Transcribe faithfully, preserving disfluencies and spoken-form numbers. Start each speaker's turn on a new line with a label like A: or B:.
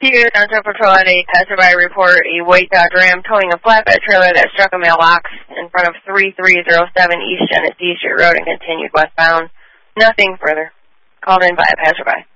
A: T V Township Patrol had a passerby report a white Dodge Ram towing a flatbed trailer that struck a mailbox in front of three three zero seven East Genesee Street Road and continued westbound. Nothing further. Called in by a passerby.